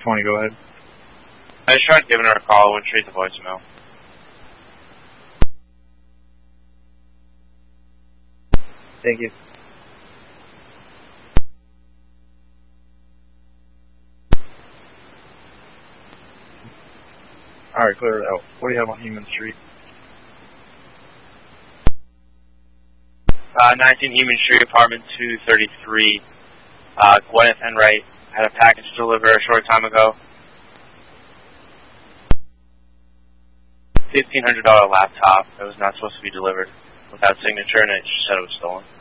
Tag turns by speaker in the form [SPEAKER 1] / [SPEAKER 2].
[SPEAKER 1] 20, go ahead.
[SPEAKER 2] I just tried giving her a call. I went straight to voicemail.
[SPEAKER 1] Thank you. Alright, clear it out. What do you have on Heman Street?
[SPEAKER 2] 19 Heman Street, apartment 233. Gwyneth Enright had a package to deliver a short time ago. $1,500 laptop that was not supposed to be delivered without signature, and it just said it was stolen.